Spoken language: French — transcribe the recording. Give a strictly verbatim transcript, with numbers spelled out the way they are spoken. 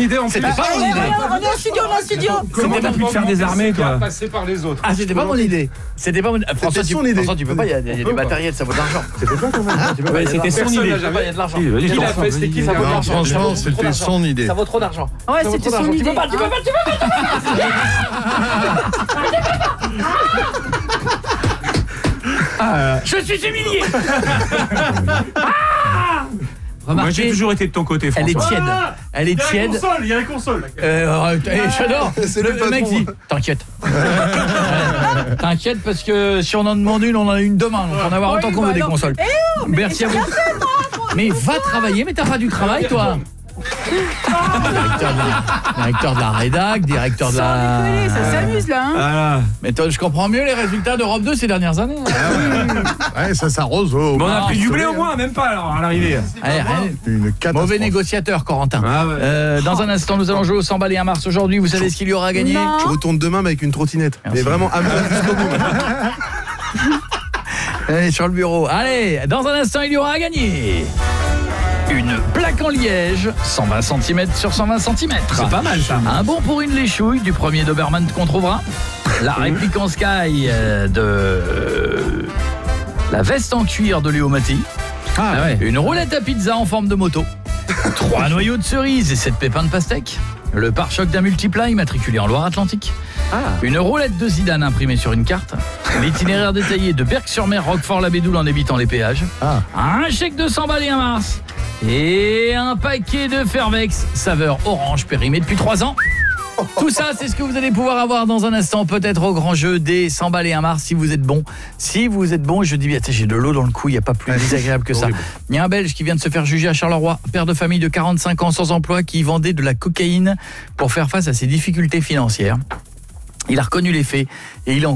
idée en plus. C'était pas mon idée. On est au studio, on est au studio. Comment t'as pu te faire désarmer, toi? Passer par les autres. Ah, c'était pas mon idée. C'était pas mon idée. François, tu, François, tu peux pas, il y a, il y a du matériel, ça vaut de l'argent. C'était pas quand même. C'était son idée. Il y a de l'argent. Il a fait, c'était qui? Ça vaut de l'argent. Franchement, c'était son idée. Ça vaut trop d'argent. Ouais, c'était son idée. Tu peux pas, tu peux pas, tu peux pas. Je suis humilié. Moi, j'ai toujours été de ton côté, François. Elle est tiède. Elle est tiède. Il y a la console. Euh, j'adore. C'est Le, le le mec patron. dit t'inquiète. T'inquiète parce que si on en demande une, on en a une demain. Donc on va avoir autant qu'on veut des consoles. Merci à vous. Mais va travailler, mais t'as pas du travail, toi. Directeur de la, directeur de la rédac, directeur de Sans la... déconner, ça s'amuse là. Hein. Voilà. Mais toi, je comprends mieux les résultats d'Europe deux ces dernières années. Ouais, ça s'arrose. Oh, Bon, on a Ah, pris du blé c'est au moins, même pas alors à l'arrivée. Allez, rien- Une catastrophe. Mauvais négociateur, Corentin. Ah ouais. Euh, dans un instant, nous allons jouer au cent balles et un mars aujourd'hui. Vous savez ce qu'il y aura à gagner? Non. Je retourne demain mais avec une trottinette. Merci. Mais vraiment amusant jusqu'au bout. Allez, sur le bureau. Allez, dans un instant, il y aura à gagner une plaque en liège, cent vingt centimètres sur cent vingt centimètres. C'est pas mal ça. Un bon pour une léchouille du premier Doberman qu'on trouvera. La réplique en Sky euh, de euh, la veste en cuir de Léo Mattei. Ah ouais. Une roulette à pizza en forme de moto. Trois noyaux de cerise et sept pépins de pastèque. Le pare-choc d'un multiplat immatriculé en Loire-Atlantique. Ah. Une roulette de Zidane imprimée sur une carte. L'itinéraire détaillé de Berck-sur-Mer, Roquefort-la-Bédoule en évitant les péages. Ah. Un chèque de cent balles et un mars. Et un paquet de Fervex, saveur orange périmé depuis trois ans. Tout ça, c'est ce que vous allez pouvoir avoir dans un instant, peut-être au grand jeu des cent balles et un mars, si vous êtes bon. Si vous êtes bon, je dis bien, j'ai de l'eau dans le cou, il n'y a pas plus désagréable que ça. Il y a un Belge qui vient de se faire juger à Charleroi, père de famille de quarante-cinq ans sans emploi, qui vendait de la cocaïne pour faire face à ses difficultés financières. Il a reconnu les faits et il en